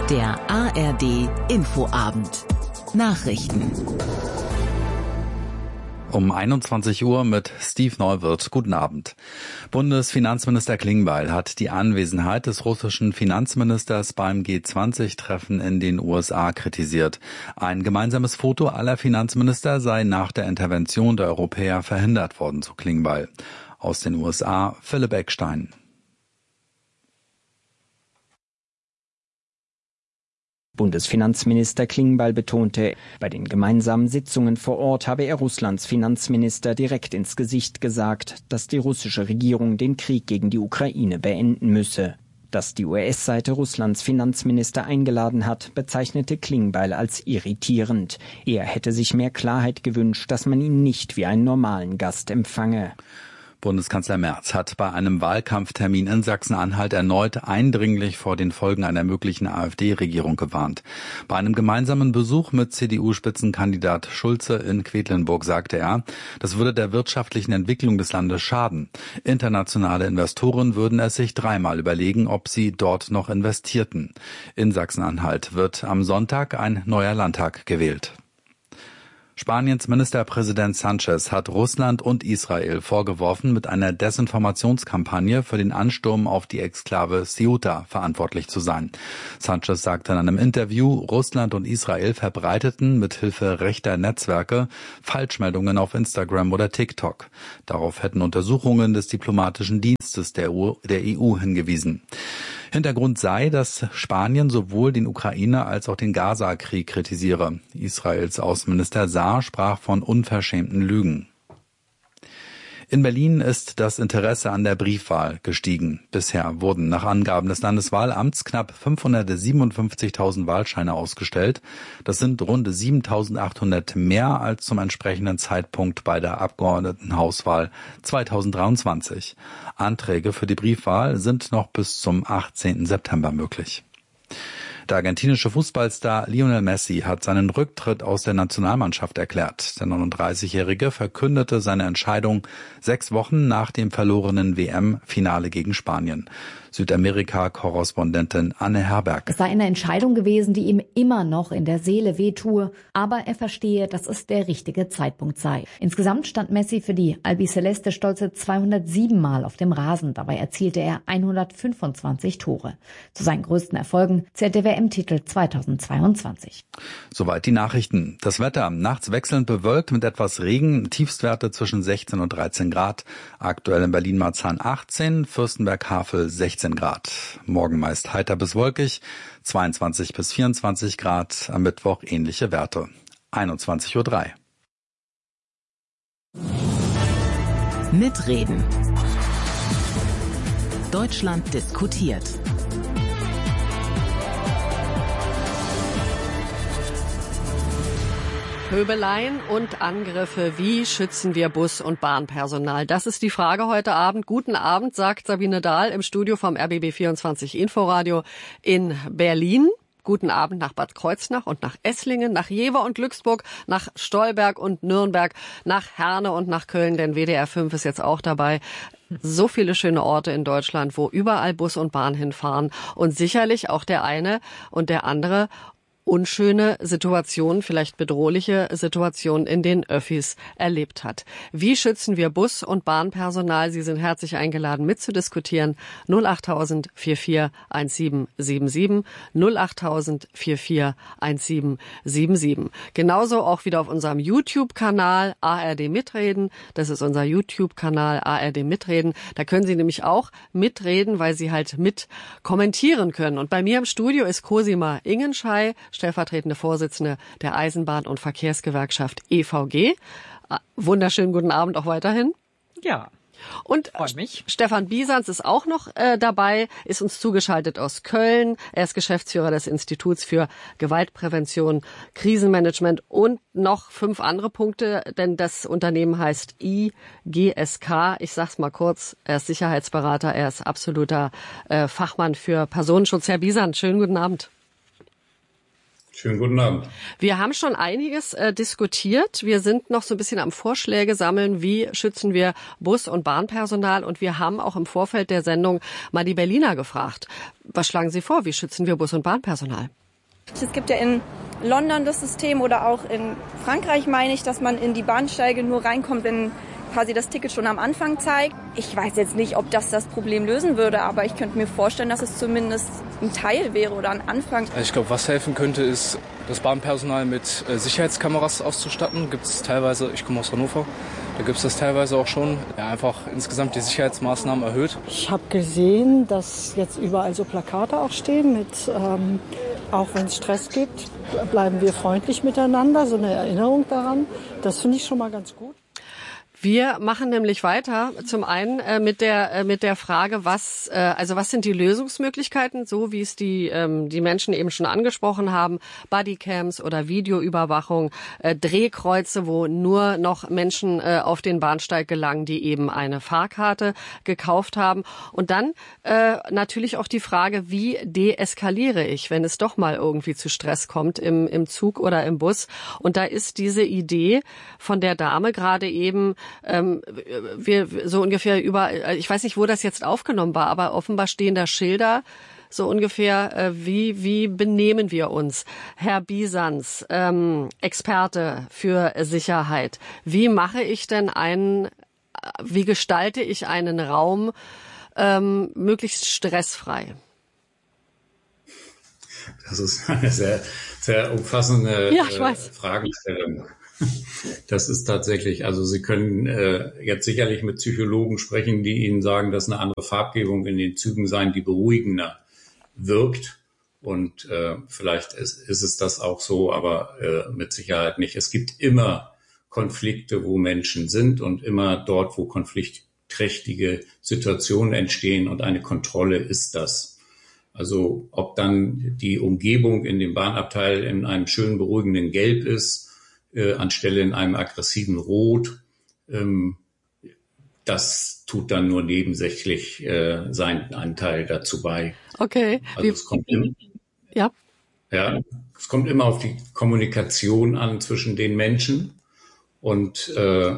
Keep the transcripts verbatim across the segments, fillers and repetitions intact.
Der A R D Infoabend. Nachrichten. Um einundzwanzig Uhr mit Steve Neuwirth. Guten Abend. Bundesfinanzminister Klingbeil hat die Anwesenheit des russischen Finanzministers beim G zwanzig Treffen in den U S A kritisiert. Ein gemeinsames Foto aller Finanzminister sei nach der Intervention der Europäer verhindert worden, so Klingbeil. Aus den U S A Philipp Eckstein. Bundesfinanzminister Klingbeil betonte, bei den gemeinsamen Sitzungen vor Ort habe er Russlands Finanzminister direkt ins Gesicht gesagt, dass die russische Regierung den Krieg gegen die Ukraine beenden müsse. Dass die U S-Seite Russlands Finanzminister eingeladen hat, bezeichnete Klingbeil als irritierend. Er hätte sich mehr Klarheit gewünscht, dass man ihn nicht wie einen normalen Gast empfange. Bundeskanzler Merz hat bei einem Wahlkampftermin in Sachsen-Anhalt erneut eindringlich vor den Folgen einer möglichen AfD-Regierung gewarnt. Bei einem gemeinsamen Besuch mit C D U-Spitzenkandidat Schulze in Quedlinburg sagte er, das würde der wirtschaftlichen Entwicklung des Landes schaden. Internationale Investoren würden es sich dreimal überlegen, ob sie dort noch investierten. In Sachsen-Anhalt wird am Sonntag ein neuer Landtag gewählt. Spaniens Ministerpräsident Sánchez hat Russland und Israel vorgeworfen, mit einer Desinformationskampagne für den Ansturm auf die Exklave Ceuta verantwortlich zu sein. Sánchez sagte in einem Interview, Russland und Israel verbreiteten mit Hilfe rechter Netzwerke Falschmeldungen auf Instagram oder TikTok. Darauf hätten Untersuchungen des diplomatischen Dienstes der E U hingewiesen. Hintergrund sei, dass Spanien sowohl den Ukraine- als auch den Gaza-Krieg kritisiere. Israels Außenminister Saar sprach von unverschämten Lügen. In Berlin ist das Interesse an der Briefwahl gestiegen. Bisher wurden nach Angaben des Landeswahlamts knapp fünfhundertsiebenundfünfzigtausend Wahlscheine ausgestellt. Das sind rund siebentausendachthundert mehr als zum entsprechenden Zeitpunkt bei der Abgeordnetenhauswahl zweitausenddreiundzwanzig. Anträge für die Briefwahl sind noch bis zum achtzehnten September möglich. Der argentinische Fußballstar Lionel Messi hat seinen Rücktritt aus der Nationalmannschaft erklärt. Der neununddreißigjährige verkündete seine Entscheidung sechs Wochen nach dem verlorenen W M-Finale gegen Spanien. Südamerika-Korrespondentin Anne Herberg. Es sei eine Entscheidung gewesen, die ihm immer noch in der Seele wehtue, aber er verstehe, dass es der richtige Zeitpunkt sei. Insgesamt stand Messi für die Albiceleste stolze zweihundertsieben Mal auf dem Rasen. Dabei erzielte er hundertfünfundzwanzig Tore. Zu seinen größten Erfolgen zählt der W M-Titel zweitausendzweiundzwanzig. Soweit die Nachrichten. Das Wetter nachts wechselnd bewölkt mit etwas Regen, Tiefstwerte zwischen sechzehn und dreizehn Grad. Aktuell in Berlin-Marzahn achtzehn, Fürstenberg-Havel sechzehn Grad. Morgen meist heiter bis wolkig, zweiundzwanzig bis vierundzwanzig Grad. Am Mittwoch ähnliche Werte. einundzwanzig Uhr drei. Mitreden. Deutschland diskutiert. Pöbeleien und Angriffe. Wie schützen wir Bus- und Bahnpersonal? Das ist die Frage heute Abend. Guten Abend, sagt Sabine Dahl im Studio vom R B B vierundzwanzig Inforadio in Berlin. Guten Abend nach Bad Kreuznach und nach Esslingen, nach Jever und Glücksburg, nach Stolberg und Nürnberg, nach Herne und nach Köln, denn W D R fünf ist jetzt auch dabei. So viele schöne Orte in Deutschland, wo überall Bus und Bahn hinfahren und sicherlich auch der eine und der andere unschöne Situationen, vielleicht bedrohliche Situationen in den Öffis erlebt hat. Wie schützen wir Bus- und Bahnpersonal? Sie sind herzlich eingeladen, mitzudiskutieren. null acht tausend vierundvierzig siebzehn siebenundsiebzig, null acht tausend vierundvierzig siebzehn siebenundsiebzig. Genauso auch wieder auf unserem YouTube-Kanal A R D Mitreden. Das ist unser YouTube-Kanal A R D Mitreden. Da können Sie nämlich auch mitreden, weil Sie halt mit kommentieren können. Und bei mir im Studio ist Cosima Ingenschei, stellvertretende Vorsitzende der Eisenbahn- und Verkehrsgewerkschaft E V G. Wunderschönen guten Abend auch weiterhin. Ja. Und mich. Stefan Biesans ist auch noch äh, dabei, ist uns zugeschaltet aus Köln. Er ist Geschäftsführer des Instituts für Gewaltprävention, Krisenmanagement und noch fünf andere Punkte, denn das Unternehmen heißt I G S K. Ich sag's mal kurz, er ist Sicherheitsberater, er ist absoluter äh, Fachmann für Personenschutz. Herr Biesans, schönen guten Abend. Schönen guten Abend. Wir haben schon einiges äh, diskutiert. Wir sind noch so ein bisschen am Vorschläge sammeln, wie schützen wir Bus- und Bahnpersonal. Und wir haben auch im Vorfeld der Sendung mal die Berliner gefragt. Was schlagen Sie vor, wie schützen wir Bus- und Bahnpersonal? Es gibt ja in London das System oder auch in Frankreich, meine ich, dass man in die Bahnsteige nur reinkommt, wenn quasi das Ticket schon am Anfang zeigt. Ich weiß jetzt nicht, ob das das Problem lösen würde, aber ich könnte mir vorstellen, dass es zumindest ein Teil wäre oder ein Anfang. Ich glaube, was helfen könnte, ist, das Bahnpersonal mit äh, Sicherheitskameras auszustatten. Gibt es teilweise, ich komme aus Hannover, da gibt es das teilweise auch schon. Ja, einfach insgesamt die Sicherheitsmaßnahmen erhöht. Ich habe gesehen, dass jetzt überall so Plakate auch stehen mit, ähm, auch wenn es Stress gibt, bleiben wir freundlich miteinander, so eine Erinnerung daran. Das finde ich schon mal ganz gut. Wir machen nämlich weiter. Zum einen äh, mit der äh, mit der Frage, was äh, also was sind die Lösungsmöglichkeiten, so wie es die ähm, die Menschen eben schon angesprochen haben, Bodycams oder Videoüberwachung, äh, Drehkreuze, wo nur noch Menschen äh, auf den Bahnsteig gelangen, die eben eine Fahrkarte gekauft haben. Und dann äh, natürlich auch die Frage, wie deeskaliere ich, wenn es doch mal irgendwie zu Stress kommt im im Zug oder im Bus. Und da ist diese Idee von der Dame gerade eben Ähm, wir so ungefähr über, ich weiß nicht, wo das jetzt aufgenommen war, aber offenbar stehen da Schilder, so ungefähr, äh, wie wie benehmen wir uns? Herr Bisans, ähm, Experte für Sicherheit, wie mache ich denn einen, wie gestalte ich einen Raum ähm, möglichst stressfrei? Das ist eine sehr, sehr umfassende ja, ich weiß. äh, Fragestellung. Das ist tatsächlich, also Sie können äh, jetzt sicherlich mit Psychologen sprechen, die Ihnen sagen, dass eine andere Farbgebung in den Zügen sein, die beruhigender wirkt. Und äh, vielleicht ist, ist es das auch so, aber äh, mit Sicherheit nicht. Es gibt immer Konflikte, wo Menschen sind und immer dort, wo konfliktträchtige Situationen entstehen und eine Kontrolle ist das. Also ob dann die Umgebung in dem Bahnabteil in einem schön beruhigenden Gelb ist, Äh, anstelle in einem aggressiven Rot. Ähm, das tut dann nur nebensächlich äh, seinen Anteil dazu bei. Okay. Also es kommt immer, ja. ja, es kommt immer auf die Kommunikation an zwischen den Menschen. Und äh,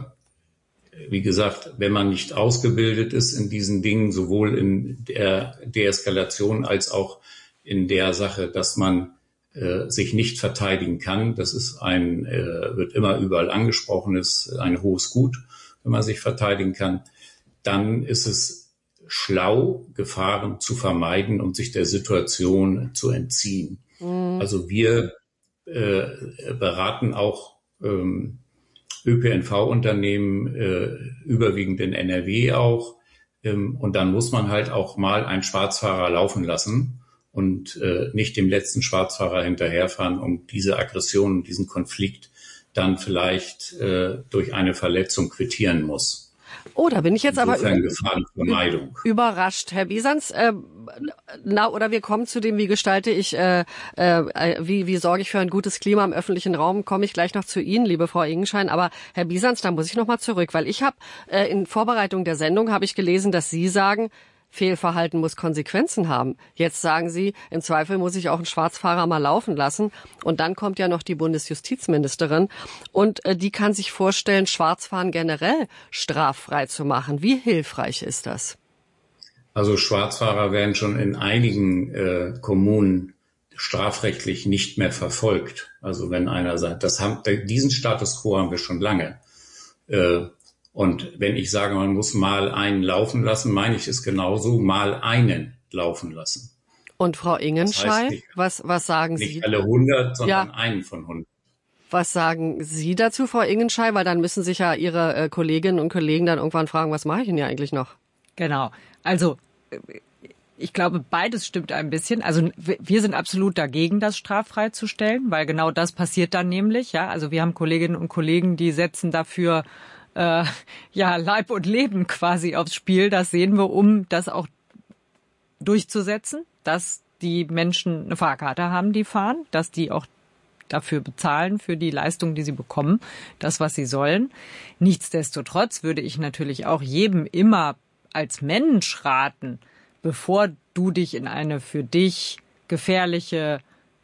wie gesagt, wenn man nicht ausgebildet ist in diesen Dingen, sowohl in der Deeskalation als auch in der Sache, dass man sich nicht verteidigen kann. Das ist ein, äh, wird immer überall angesprochen, ist ein hohes Gut, wenn man sich verteidigen kann. Dann ist es schlau, Gefahren zu vermeiden und sich der Situation zu entziehen. Mhm. Also wir äh, beraten auch ähm, Ö P N V-Unternehmen, äh, überwiegend in N R W auch. Ähm, und dann muss man halt auch mal einen Schwarzfahrer laufen lassen und äh, nicht dem letzten Schwarzfahrer hinterherfahren, um diese Aggression, diesen Konflikt dann vielleicht äh, durch eine Verletzung quittieren muss. Oh, da bin ich jetzt Insofern aber Gefahrenvermeidung. Überrascht, Herr Bisans. Äh, na, oder wir kommen zu dem, wie gestalte ich, äh, äh, wie, wie sorge ich für ein gutes Klima im öffentlichen Raum, komme ich gleich noch zu Ihnen, liebe Frau Ingenschein. Aber Herr Bisans, da muss ich noch mal zurück, weil ich habe äh, in Vorbereitung der Sendung habe ich gelesen, dass Sie sagen, Fehlverhalten muss Konsequenzen haben. Jetzt sagen Sie, im Zweifel muss ich auch einen Schwarzfahrer mal laufen lassen. Und dann kommt ja noch die Bundesjustizministerin und äh, die kann sich vorstellen, Schwarzfahren generell straffrei zu machen. Wie hilfreich ist das? Also Schwarzfahrer werden schon in einigen äh, Kommunen strafrechtlich nicht mehr verfolgt. Also wenn einer sagt, das haben, diesen Status quo haben wir schon lange. Äh, Und wenn ich sage, man muss mal einen laufen lassen, meine ich es genauso, mal einen laufen lassen. Und Frau Ingenschein, das heißt nicht, was, was sagen nicht Sie? Nicht alle hundert, sondern ja. einen von hundert. Was sagen Sie dazu, Frau Ingenschein? Weil dann müssen sich ja Ihre äh, Kolleginnen und Kollegen dann irgendwann fragen, was mache ich denn hier eigentlich noch? Genau. Also ich glaube, beides stimmt ein bisschen. Also wir sind absolut dagegen, das straffrei zu stellen, weil genau das passiert dann nämlich. Ja, also wir haben Kolleginnen und Kollegen, die setzen dafür äh, ja Leib und Leben quasi aufs Spiel. Das sehen wir, um das auch durchzusetzen, dass die Menschen eine Fahrkarte haben, die fahren, dass die auch dafür bezahlen, für die Leistung, die sie bekommen, das, was sie sollen. Nichtsdestotrotz würde ich natürlich auch jedem immer als Mensch raten, bevor du dich in eine für dich gefährliche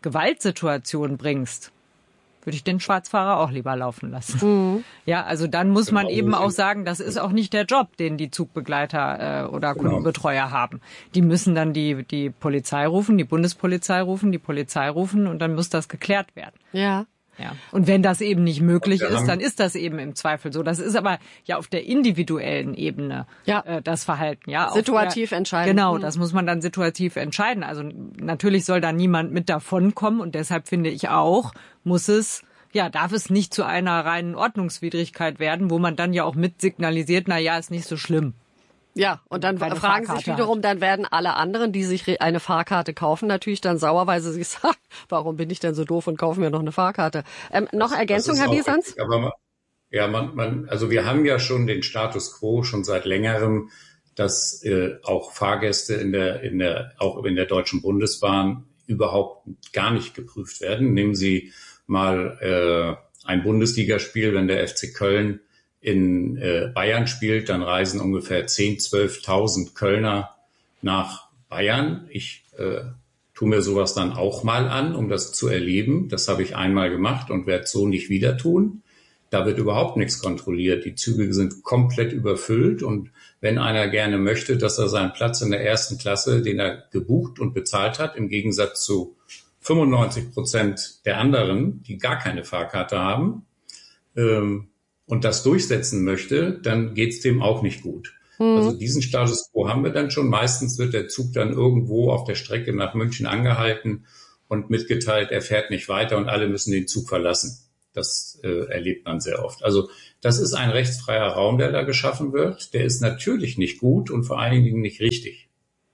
Gewaltsituation bringst, würde ich den Schwarzfahrer auch lieber laufen lassen. Mhm. Ja, also dann muss man genau. eben auch sagen, das ist auch nicht der Job, den die Zugbegleiter äh, oder genau. Kundenbetreuer haben. Die müssen dann die, die Polizei rufen, die Bundespolizei rufen, die Polizei rufen und dann muss das geklärt werden. Ja. Ja. Und wenn das eben nicht möglich ist, dann ist das eben im Zweifel so. Das ist aber ja auf der individuellen Ebene ja. äh, das Verhalten. Ja, situativ der, entscheiden. Genau, das muss man dann situativ entscheiden. Also natürlich soll da niemand mit davonkommen und deshalb finde ich auch, muss es, ja, darf es nicht zu einer reinen Ordnungswidrigkeit werden, wo man dann ja auch mit signalisiert, na ja, ist nicht so schlimm. Ja, und dann Keine fragen Fahrkarte sich wiederum, hat. dann werden alle anderen, die sich eine Fahrkarte kaufen, natürlich dann sauer, weil sie sich sagen, warum bin ich denn so doof und kaufe mir noch eine Fahrkarte? Ähm, noch Ergänzung, Herr Biesans? Aber man, ja, man, man, also wir haben ja schon den Status quo schon seit längerem, dass äh, auch Fahrgäste in der, in der, auch in der Deutschen Bundesbahn überhaupt gar nicht geprüft werden. Nehmen Sie mal äh, ein Bundesligaspiel, wenn der F C Köln in äh, Bayern spielt, dann reisen ungefähr zehntausend, zwölftausend Kölner nach Bayern. Ich äh, tue mir sowas dann auch mal an, um das zu erleben. Das habe ich einmal gemacht und werde es so nicht wieder tun. Da wird überhaupt nichts kontrolliert. Die Züge sind komplett überfüllt und wenn einer gerne möchte, dass er seinen Platz in der ersten Klasse, den er gebucht und bezahlt hat, im Gegensatz zu fünfundneunzig Prozent der anderen, die gar keine Fahrkarte haben, ähm, und das durchsetzen möchte, dann geht's dem auch nicht gut. Mhm. Also diesen Status quo haben wir dann schon. Meistens wird der Zug dann irgendwo auf der Strecke nach München angehalten und mitgeteilt, er fährt nicht weiter und alle müssen den Zug verlassen. Das äh, erlebt man sehr oft. Also das ist ein rechtsfreier Raum, der da geschaffen wird. Der ist natürlich nicht gut und vor allen Dingen nicht richtig.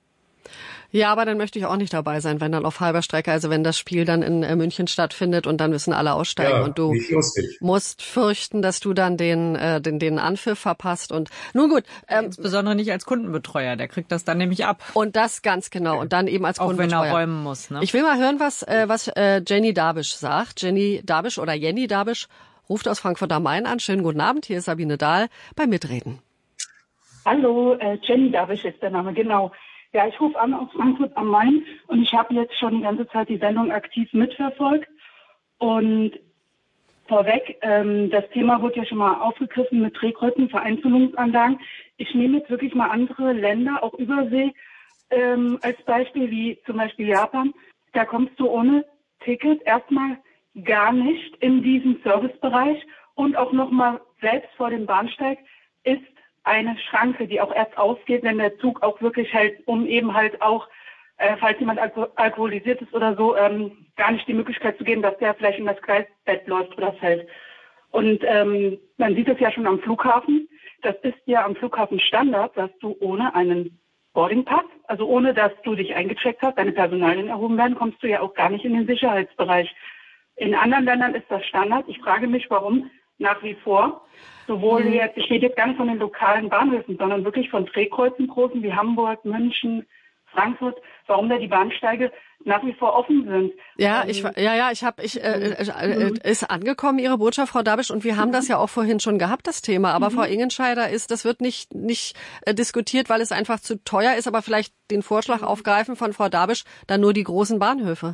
Ja, aber dann möchte ich auch nicht dabei sein, wenn dann auf halber Strecke, also wenn das Spiel dann in äh, München stattfindet und dann müssen alle aussteigen ja, und du nicht lustig. musst fürchten, dass du dann den äh, den den Anpfiff verpasst und nun gut. Ähm, Insbesondere nicht als Kundenbetreuer, der kriegt das dann nämlich ab. Und das ganz genau und dann eben als auch Kundenbetreuer. Auch wenn er räumen muss. Ne? Ich will mal hören, was äh, was äh, Jenny Dabisch sagt. Jenny Dabisch oder Jenny Dabisch ruft aus Frankfurt am Main an. Schönen guten Abend, hier ist Sabine Dahl bei Mitreden. Hallo, äh, Jenny Dabisch ist der Name, genau. Ja, ich rufe an aus Frankfurt am Main und ich habe jetzt schon die ganze Zeit die Sendung aktiv mitverfolgt. Und vorweg, ähm, das Thema wurde ja schon mal aufgegriffen mit Drehkreuzen, Vereinzelungsanlagen. Ich nehme jetzt wirklich mal andere Länder, auch Übersee, ähm, als Beispiel, wie zum Beispiel Japan. Da kommst du ohne Ticket erstmal gar nicht in diesen Servicebereich und auch nochmal selbst vor dem Bahnsteig ist eine Schranke, die auch erst ausgeht, wenn der Zug auch wirklich halt, um eben halt auch, äh, falls jemand alko- alkoholisiert ist oder so, ähm, gar nicht die Möglichkeit zu geben, dass der vielleicht in das Gleisbett läuft oder fällt. Und ähm, man sieht es ja schon am Flughafen. Das ist ja am Flughafen Standard, dass du ohne einen Boardingpass, also ohne dass du dich eingecheckt hast, deine Personalien erhoben werden, kommst du ja auch gar nicht in den Sicherheitsbereich. In anderen Ländern ist das Standard. Ich frage mich, warum nach wie vor sowohl mhm. jetzt, ich rede jetzt gar nicht von den lokalen Bahnhöfen, sondern wirklich von Drehkreuzen großen wie Hamburg, München, Frankfurt, warum da die Bahnsteige nach wie vor offen sind. Ja, ich ja ja, ich habe ich äh, äh, ist angekommen Ihre Botschaft, Frau Dabisch, und wir haben mhm. das ja auch vorhin schon gehabt, das Thema. Aber mhm. Frau Ingenscheider ist, das wird nicht nicht äh, diskutiert, weil es einfach zu teuer ist. Aber vielleicht den Vorschlag aufgreifen von Frau Dabisch, dann nur die großen Bahnhöfe.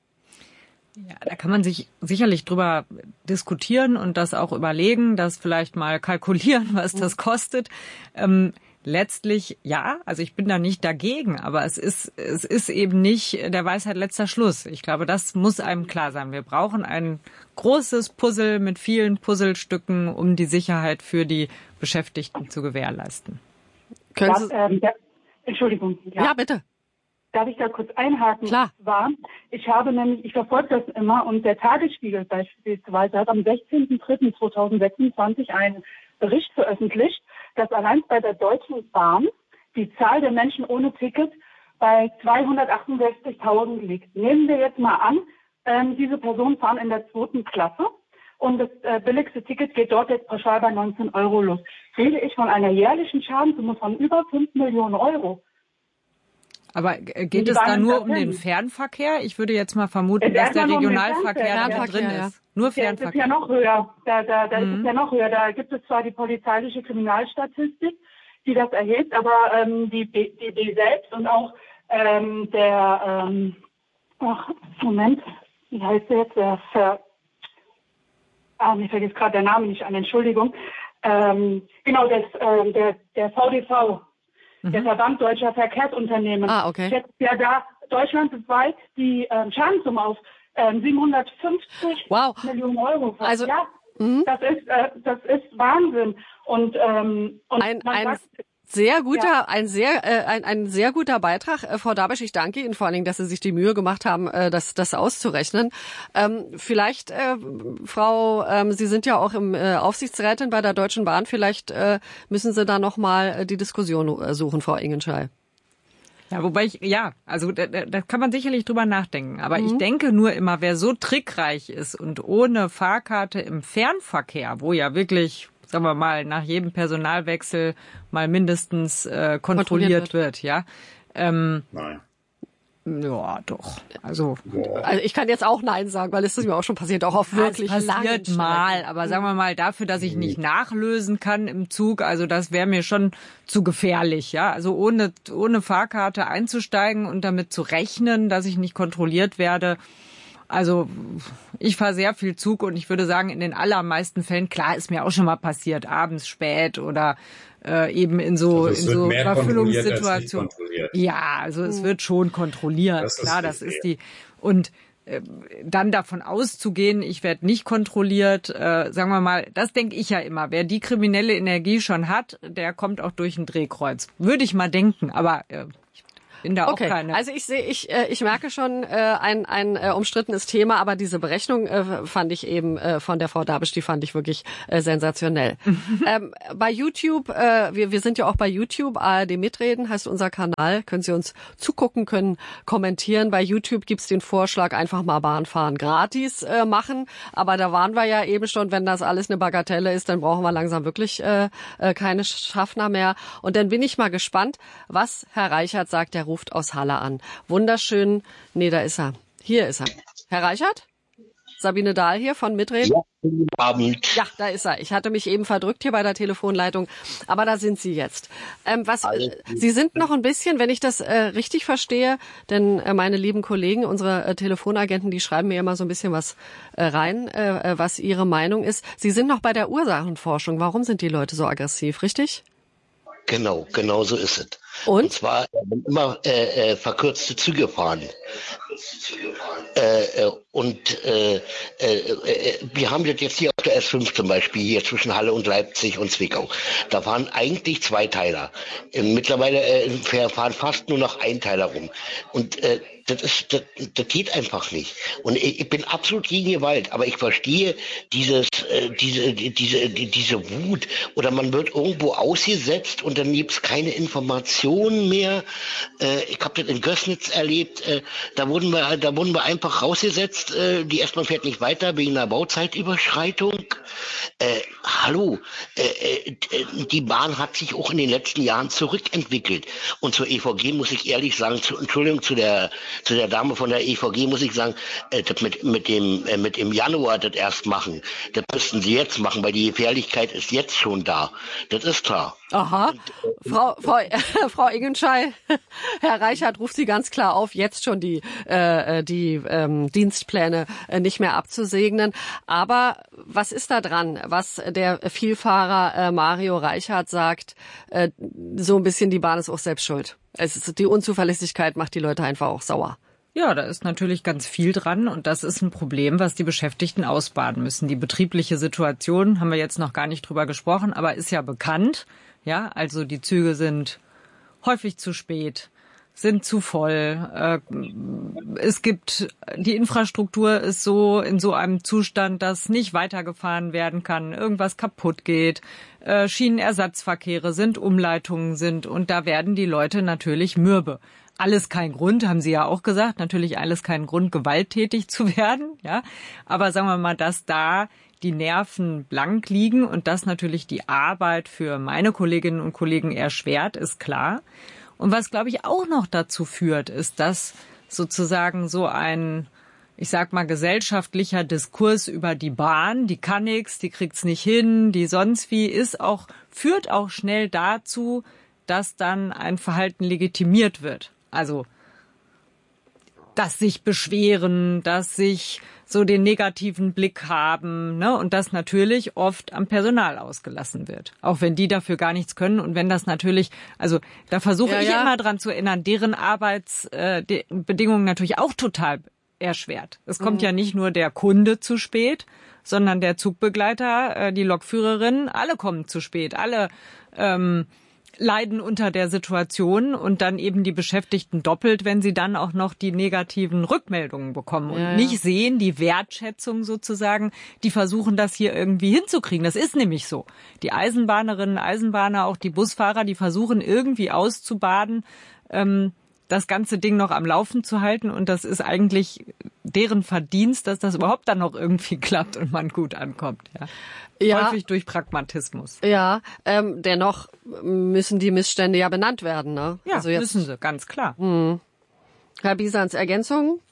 Ja, da kann man sich sicherlich drüber diskutieren und das auch überlegen, das vielleicht mal kalkulieren, was das kostet. Ähm, letztlich, ja, also ich bin da nicht dagegen, aber es ist, es ist eben nicht der Weisheit letzter Schluss. Ich glaube, das muss einem klar sein. Wir brauchen ein großes Puzzle mit vielen Puzzlestücken, um die Sicherheit für die Beschäftigten zu gewährleisten. Können Sie das, ähm, ja, Entschuldigung. Ja. ja, bitte. Darf ich da kurz einhaken? Klar. War, ich habe nämlich, ich verfolge das immer und der Tagesspiegel beispielsweise hat am sechzehnten dritten zweitausendsechsundzwanzig einen Bericht veröffentlicht, dass allein bei der Deutschen Bahn die Zahl der Menschen ohne Ticket bei zweihundertachtundsechzigtausend liegt. Nehmen wir jetzt mal an, ähm, diese Personen fahren in der zweiten Klasse und das äh, billigste Ticket geht dort jetzt pauschal bei neunzehn Euro los. Rede ich von einer jährlichen Schadenssumme von über fünf Millionen Euro. Aber geht es da nur um den Fernverkehr? Ich würde jetzt mal vermuten, dass der Regionalverkehr da drin ist. Nur Fernverkehr. Das ist ja noch höher. Da, da, da mhm. ist es ja noch höher. Da gibt es zwar die polizeiliche Kriminalstatistik, die das erhebt, aber ähm, die, die B selbst und auch ähm, der ähm, ach, Moment, wie heißt der jetzt? Der Ver, ah, mir fällt jetzt gerade der Name nicht an, Entschuldigung. Ähm, genau, das, äh, der, der V D V, mhm. der Verband Deutscher Verkehrsunternehmen, ah, okay. schätzt ja da deutschlandweit die ähm, Schadenssumme auf ähm, siebenhundertfünfzig wow. Millionen Euro. Also, ja, mh. das ist, äh, das ist Wahnsinn. Und, ähm, und ein, man ein sagt, sehr guter, ja. ein sehr, äh, ein, ein sehr guter Beitrag, äh, Frau Dabisch. Ich danke Ihnen vor allen Dingen, dass Sie sich die Mühe gemacht haben, äh, das, das auszurechnen. Ähm, vielleicht, äh, Frau, ähm, Sie sind ja auch im äh, Aufsichtsrätin bei der Deutschen Bahn. Vielleicht äh, müssen Sie da noch mal äh, die Diskussion äh, suchen, Frau Ingenschei. Ja, wobei ich, ja, also da, da kann man sicherlich drüber nachdenken. Aber mhm. ich denke nur immer, wer so trickreich ist und ohne Fahrkarte im Fernverkehr, wo ja wirklich, sagen wir mal, nach jedem Personalwechsel mal mindestens äh, kontrolliert, kontrolliert wird. wird, ja. Ähm, Nein. Ja, doch. Also, also ich kann jetzt auch Nein sagen, weil es ist mir auch schon passiert, auch auf wirklich langen Strecken. Passiert mal, aber sagen wir mal, dafür, dass ich nicht nachlösen kann im Zug, also das wäre mir schon zu gefährlich, ja. Also ohne ohne Fahrkarte einzusteigen und damit zu rechnen, dass ich nicht kontrolliert werde. Also ich fahre sehr viel Zug und ich würde sagen, in den allermeisten Fällen, klar, ist mir auch schon mal passiert, abends spät oder äh, eben in so also in so Überfüllungssituationen. Ja, also es wird schon kontrolliert, das klar, das ist die und äh, dann davon auszugehen, ich werde nicht kontrolliert, äh, sagen wir mal, das denke ich ja immer. Wer die kriminelle Energie schon hat, der kommt auch durch ein Drehkreuz. Würde ich mal denken, aber äh, bin da okay. auch keine. Also ich sehe, ich äh, ich merke schon äh, ein ein äh, umstrittenes Thema, aber diese Berechnung äh, fand ich eben äh, von der Frau Dabisch, die fand ich wirklich äh, sensationell. ähm, bei YouTube, äh, wir wir sind ja auch bei YouTube, A R D Mitreden heißt unser Kanal, können Sie uns zugucken, können kommentieren. Bei YouTube gibt's den Vorschlag, einfach mal Bahnfahren gratis äh, machen, aber da waren wir ja eben schon, wenn das alles eine Bagatelle ist, dann brauchen wir langsam wirklich äh, äh, keine Schaffner mehr. Und dann bin ich mal gespannt, was Herr Reichert sagt, der ruft aus Halle an. Wunderschön. Nee, da ist er. Hier ist er. Herr Reichert? Sabine Dahl hier von Mitreden? Ja, guten Abend. Ja, da ist er. Ich hatte mich eben verdrückt hier bei der Telefonleitung, aber da sind Sie jetzt. Ähm, was? Äh, Sie sind noch ein bisschen, wenn ich das äh, richtig verstehe, denn äh, meine lieben Kollegen, unsere äh, Telefonagenten, die schreiben mir immer so ein bisschen was äh, rein, äh, was ihre Meinung ist. Sie sind noch bei der Ursachenforschung. Warum sind die Leute so aggressiv, richtig? Genau, genau so ist es. Und? Und zwar wenn immer äh, äh, verkürzte Züge fahren. Äh, äh, und äh, äh, äh, wir haben das jetzt hier auf der S fünf zum Beispiel, hier zwischen Halle und Leipzig und Zwickau. Da fahren eigentlich Zweiteiler. Äh, mittlerweile äh, fahren fast nur noch Einteiler rum. Und äh, das ist, das, das geht einfach nicht. Und ich, ich bin absolut gegen Gewalt, aber ich verstehe dieses, äh, diese, diese, die, diese Wut. Oder man wird irgendwo ausgesetzt und dann gibt's keine Informationen mehr. Äh, ich habe das in Gößnitz erlebt. Äh, da wurden wir, da wurden wir einfach rausgesetzt. Äh, die S-Bahn fährt nicht weiter wegen einer Bauzeitüberschreitung. Äh, hallo, äh, äh, die Bahn hat sich auch in den letzten Jahren zurückentwickelt. Und zur E V G muss ich ehrlich sagen, zu, Entschuldigung, zu der zu der Dame von der E V G muss ich sagen, äh, das mit mit dem äh, mit im Januar das erst machen. Das müssten sie jetzt machen, weil die Gefährlichkeit ist jetzt schon da. Das ist klar. Aha. Frau Frau äh, Frau Ingenschei, Herr Reichert ruft Sie ganz klar auf, jetzt schon die äh, die ähm, Dienstpläne äh, nicht mehr abzusegnen. Aber was ist da dran, was der Vielfahrer äh, Mario Reichert sagt? Äh, so ein bisschen, die Bahn ist auch selbst schuld. Es ist, die Unzuverlässigkeit macht die Leute einfach auch sauer. Ja, da ist natürlich ganz viel dran und das ist ein Problem, was die Beschäftigten ausbaden müssen. Die betriebliche Situation haben wir jetzt noch gar nicht drüber gesprochen, aber ist ja bekannt. Ja, also die Züge sind häufig zu spät, sind zu voll. Es gibt, die Infrastruktur ist so in so einem Zustand, dass nicht weitergefahren werden kann, irgendwas kaputt geht. Schienenersatzverkehre sind, Umleitungen sind und da werden die Leute natürlich mürbe. Alles kein Grund, haben Sie ja auch gesagt, natürlich alles kein Grund, gewalttätig zu werden, ja. Aber sagen wir mal, dass da die Nerven blank liegen und das natürlich die Arbeit für meine Kolleginnen und Kollegen erschwert, ist klar. Und was, glaube ich, auch noch dazu führt, ist, dass sozusagen so ein, ich sag mal, gesellschaftlicher Diskurs über die Bahn, die kann nix, die kriegt's nicht hin, die sonst wie, ist auch, führt auch schnell dazu, dass dann ein Verhalten legitimiert wird. Also das sich beschweren, das sich so den negativen Blick haben, ne? Und das natürlich oft am Personal ausgelassen wird. Auch wenn die dafür gar nichts können und wenn das natürlich, also da versuche ja, ich ja. immer dran zu erinnern, deren Arbeitsbedingungen natürlich auch total erschwert. Es kommt mhm. ja nicht nur der Kunde zu spät, sondern der Zugbegleiter, die Lokführerin, alle kommen zu spät, alle ähm, leiden unter der Situation und dann eben die Beschäftigten doppelt, wenn sie dann auch noch die negativen Rückmeldungen bekommen und ja, ja. nicht sehen, die Wertschätzung sozusagen, die versuchen das hier irgendwie hinzukriegen. Das ist nämlich so. Die Eisenbahnerinnen, Eisenbahner, auch die Busfahrer, die versuchen irgendwie auszubaden, ähm, das ganze Ding noch am Laufen zu halten und das ist eigentlich deren Verdienst, dass das überhaupt dann noch irgendwie klappt und man gut ankommt. Ja. Ja. Häufig durch Pragmatismus. Ja, ähm, dennoch müssen die Missstände ja benannt werden, ne? Ja, also jetzt, müssen sie, ganz klar. Mh. Herr Bisans, Ergänzungen?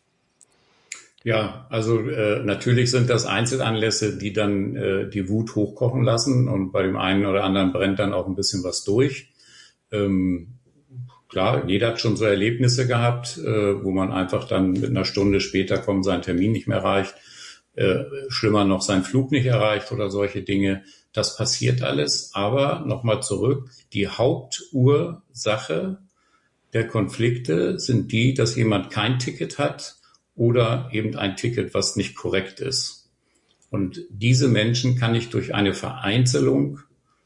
Ja, also äh, natürlich sind das Einzelanlässe, die dann äh, die Wut hochkochen lassen und bei dem einen oder anderen brennt dann auch ein bisschen was durch. Ähm, klar, jeder hat schon so Erlebnisse gehabt, äh, wo man einfach dann mit einer Stunde später kommt, seinen Termin nicht mehr erreicht. Äh, schlimmer noch, seinen Flug nicht erreicht oder solche Dinge. Das passiert alles. Aber nochmal zurück, die Hauptursache der Konflikte sind die, dass jemand kein Ticket hat oder eben ein Ticket, was nicht korrekt ist. Und diese Menschen kann ich durch eine Vereinzelung,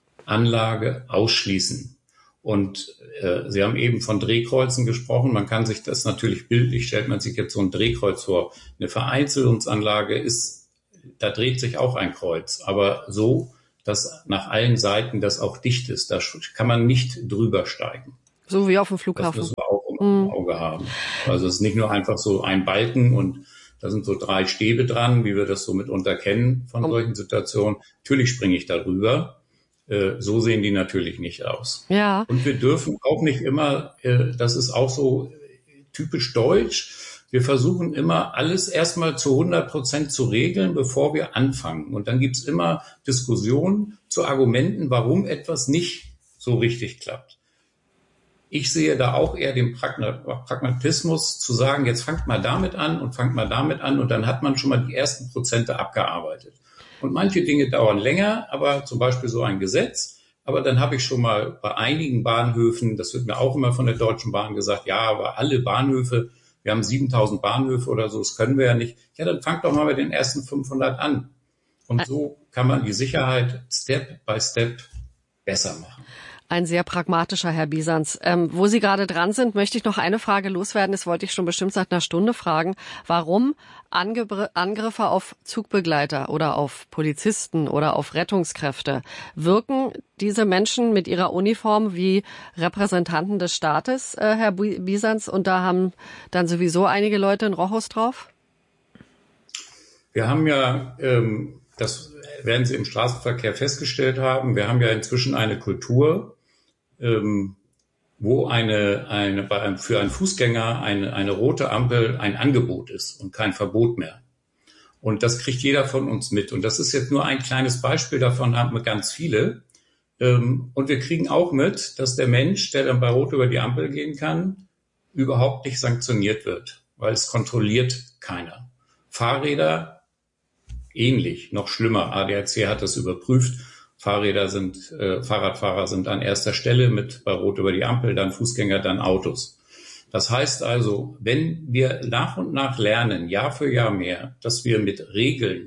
Anlage ausschließen. Und äh, Sie haben eben von Drehkreuzen gesprochen. Man kann sich das natürlich bildlich, stellt man sich jetzt so ein Drehkreuz vor. Eine Vereinzelungsanlage ist, da dreht sich auch ein Kreuz, aber so, dass nach allen Seiten das auch dicht ist. Da kann man nicht drüber steigen. So wie auf dem Flughafen. Das müssen wir auch im Auge haben. Also es ist nicht nur einfach so ein Balken und da sind so drei Stäbe dran, wie wir das so mitunter kennen von solchen Situationen. Natürlich springe ich darüber. So sehen die natürlich nicht aus. Ja. Und wir dürfen auch nicht immer, das ist auch so typisch deutsch, wir versuchen immer alles erstmal zu hundert Prozent zu regeln, bevor wir anfangen. Und dann gibt's immer Diskussionen zu Argumenten, warum etwas nicht so richtig klappt. Ich sehe da auch eher den Pragmatismus zu sagen, jetzt fangt mal damit an und fangt mal damit an und dann hat man schon mal die ersten Prozente abgearbeitet. Und manche Dinge dauern länger, aber zum Beispiel so ein Gesetz. Aber dann habe ich schon mal bei einigen Bahnhöfen, das wird mir auch immer von der Deutschen Bahn gesagt, ja, aber alle Bahnhöfe, wir haben siebentausend Bahnhöfe oder so, das können wir ja nicht. Ja, dann fangt doch mal mit den ersten fünfhundert an. Und so kann man die Sicherheit Step by Step besser machen. Ein sehr pragmatischer Herr Bisans. Ähm, wo Sie gerade dran sind, möchte ich noch eine Frage loswerden. Das wollte ich schon bestimmt seit einer Stunde fragen. Warum Angeb- Angriffe auf Zugbegleiter oder auf Polizisten oder auf Rettungskräfte? Wirken diese Menschen mit ihrer Uniform wie Repräsentanten des Staates, äh, Herr Bisans? Und da haben dann sowieso einige Leute einen Rochus drauf? Wir haben ja, ähm, das werden Sie im Straßenverkehr festgestellt haben, wir haben ja inzwischen eine Kultur, ähm, wo eine, eine, bei einem, für einen Fußgänger eine, eine rote Ampel ein Angebot ist und kein Verbot mehr. Und das kriegt jeder von uns mit. Und das ist jetzt nur ein kleines Beispiel, davon haben wir ganz viele. Ähm, und wir kriegen auch mit, dass der Mensch, der dann bei Rot über die Ampel gehen kann, überhaupt nicht sanktioniert wird, weil es kontrolliert keiner. Fahrräder ähnlich, noch schlimmer. A D A C hat das überprüft. Fahrräder sind, äh, Fahrradfahrer sind an erster Stelle mit bei Rot über die Ampel, dann Fußgänger, dann Autos. Das heißt also, wenn wir nach und nach lernen, Jahr für Jahr mehr, dass wir mit Regeln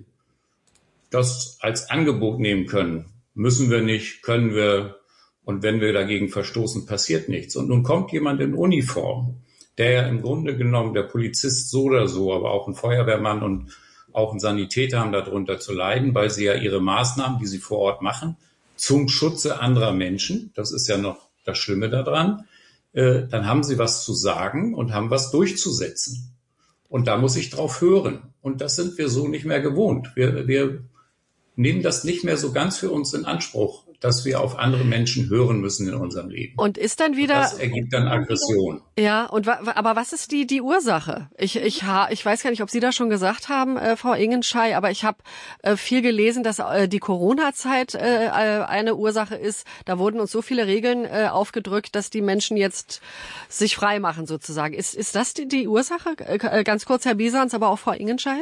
das als Angebot nehmen können, müssen wir nicht, können wir, und wenn wir dagegen verstoßen, passiert nichts. Und nun kommt jemand in Uniform, der ja im Grunde genommen, der Polizist so oder so, aber auch ein Feuerwehrmann und auch ein Sanitäter haben darunter zu leiden, weil sie ja ihre Maßnahmen, die sie vor Ort machen, zum Schutze anderer Menschen, das ist ja noch das Schlimme daran, äh, dann haben sie was zu sagen und haben was durchzusetzen. Und da muss ich drauf hören. Und das sind wir so nicht mehr gewohnt. Wir, wir nehmen das nicht mehr so ganz für uns in Anspruch, dass wir auf andere Menschen hören müssen in unserem Leben. Und ist dann wieder... Und das ergibt dann Aggression. Ja, und wa- aber was ist die die Ursache? Ich ich ha, ich weiß gar nicht, ob Sie das schon gesagt haben, äh, Frau Ingenschei, aber ich habe äh, viel gelesen, dass äh, die Corona-Zeit äh, eine Ursache ist. Da wurden uns so viele Regeln äh, aufgedrückt, dass die Menschen jetzt sich frei machen sozusagen. Ist ist das die, die Ursache? Äh, ganz kurz, Herr Biesans, aber auch Frau Ingenschei?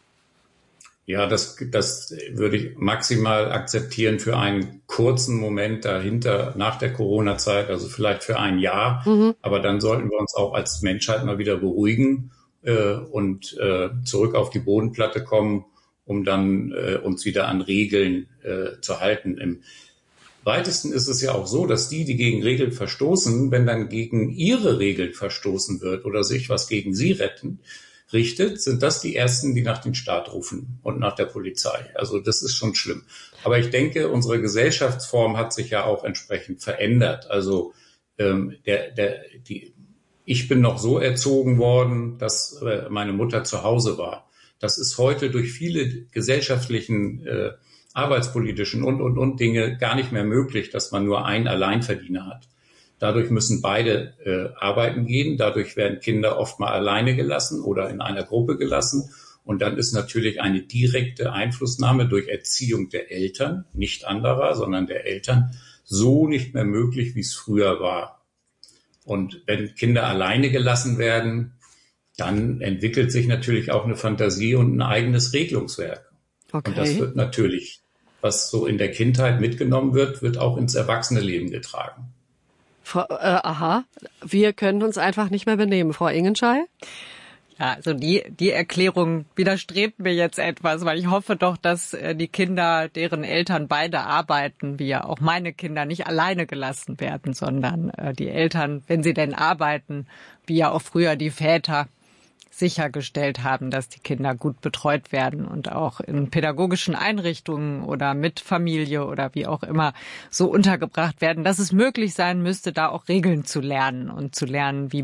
Ja, das, das würde ich maximal akzeptieren für einen kurzen Moment dahinter, nach der Corona-Zeit, also vielleicht für ein Jahr. Mhm. Aber dann sollten wir uns auch als Menschheit mal wieder beruhigen äh, und äh, zurück auf die Bodenplatte kommen, um dann äh, uns wieder an Regeln äh, zu halten. Im weitesten ist es ja auch so, dass die, die gegen Regeln verstoßen, wenn dann gegen ihre Regeln verstoßen wird oder sich was gegen sie retten, richtet, sind das die Ersten, die nach dem Staat rufen und nach der Polizei. Also das ist schon schlimm. Aber ich denke, unsere Gesellschaftsform hat sich ja auch entsprechend verändert. Also ähm, der, der, die, ich bin noch so erzogen worden, dass äh, meine Mutter zu Hause war. Das ist heute durch viele gesellschaftlichen, äh, arbeitspolitischen und, und, und Dinge gar nicht mehr möglich, dass man nur einen Alleinverdiener hat. Dadurch müssen beide äh, arbeiten gehen. Dadurch werden Kinder oft mal alleine gelassen oder in einer Gruppe gelassen. Und dann ist natürlich eine direkte Einflussnahme durch Erziehung der Eltern, nicht anderer, sondern der Eltern, so nicht mehr möglich, wie es früher war. Und wenn Kinder alleine gelassen werden, dann entwickelt sich natürlich auch eine Fantasie und ein eigenes Regelungswerk. Okay. Und das wird natürlich, was so in der Kindheit mitgenommen wird, wird auch ins Erwachsenenleben getragen. Frau, äh, aha, wir können uns einfach nicht mehr benehmen. Frau Ingenschei? Ja, also die, die Erklärung widerstrebt mir jetzt etwas, weil ich hoffe doch, dass äh, die Kinder, deren Eltern beide arbeiten, wie ja auch meine Kinder, nicht alleine gelassen werden, sondern äh, die Eltern, wenn sie denn arbeiten, wie ja auch früher die Väter, sichergestellt haben, dass die Kinder gut betreut werden und auch in pädagogischen Einrichtungen oder mit Familie oder wie auch immer so untergebracht werden, dass es möglich sein müsste, da auch Regeln zu lernen und zu lernen, wie